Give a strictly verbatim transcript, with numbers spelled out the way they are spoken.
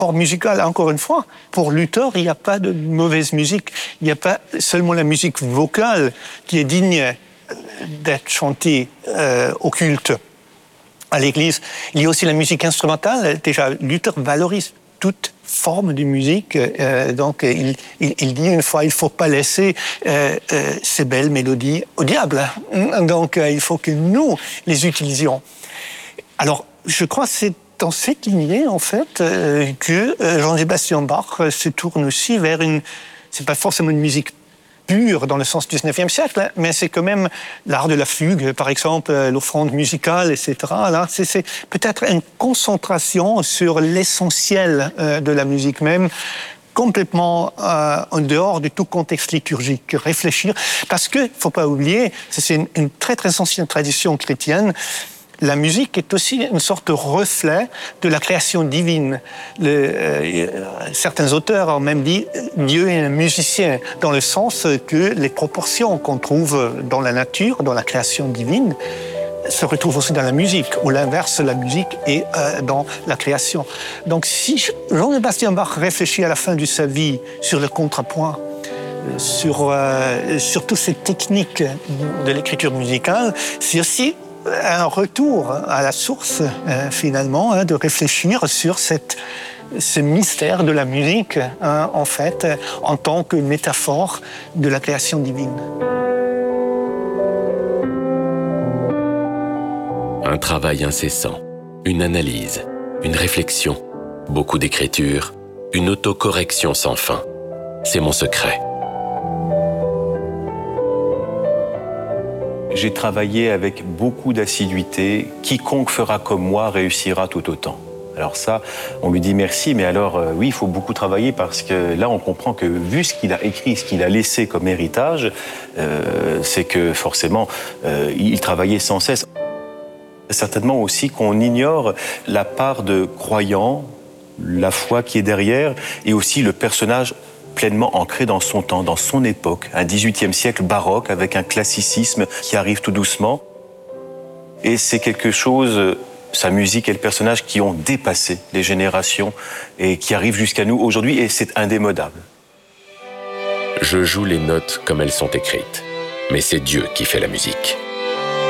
Or, musical, encore une fois, pour Luther, il n'y a pas de mauvaise musique. Il n'y a pas seulement la musique vocale qui est digne d'être chantée euh, au culte à l'Église. Il y a aussi la musique instrumentale. Déjà, Luther valorise toute forme de musique. Euh, donc, il, il, il dit une fois, il ne faut pas laisser euh, euh, ces belles mélodies au diable. Donc, euh, il faut que nous les utilisions. Alors, je crois que c'est dans cette lignée, en fait, euh, que euh, Jean-Sébastien Bach euh, se tourne aussi vers une... C'est pas forcément une musique pure dans le sens du dix-neuvième siècle, hein, mais c'est quand même l'art de la fugue, par exemple, euh, l'offrande musicale, et cetera. Là, c'est, c'est peut-être une concentration sur l'essentiel euh, de la musique même, complètement euh, en dehors de tout contexte liturgique. Réfléchir, parce que, faut pas oublier, c'est une, une très très ancienne tradition chrétienne. La musique est aussi une sorte de reflet de la création divine. Le, euh, certains auteurs ont même dit Dieu est un musicien, dans le sens que les proportions qu'on trouve dans la nature, dans la création divine, se retrouvent aussi dans la musique, ou l'inverse, la musique est euh, dans la création. Donc si Jean-Sébastien Bach réfléchit à la fin de sa vie sur le contrepoint, sur, euh, sur toutes ces techniques de l'écriture musicale, c'est aussi un retour à la source, euh, finalement, hein, de réfléchir sur cette, ce mystère de la musique, hein, en fait, en tant que métaphore de la création divine. Un travail incessant, une analyse, une réflexion, beaucoup d'écriture, une autocorrection sans fin. C'est mon secret. J'ai travaillé avec beaucoup d'assiduité. Quiconque fera comme moi réussira tout autant. Alors ça, on lui dit merci, mais alors euh, oui, il faut beaucoup travailler parce que là, on comprend que vu ce qu'il a écrit, ce qu'il a laissé comme héritage, euh, c'est que forcément, euh, il travaillait sans cesse. Certainement aussi qu'on ignore la part de croyants, la foi qui est derrière, et aussi le personnage pleinement ancré dans son temps, dans son époque, un dix-huitième siècle baroque avec un classicisme qui arrive tout doucement. Et c'est quelque chose, sa musique et le personnage, qui ont dépassé les générations et qui arrivent jusqu'à nous aujourd'hui, et c'est indémodable. Je joue les notes comme elles sont écrites, mais c'est Dieu qui fait la musique.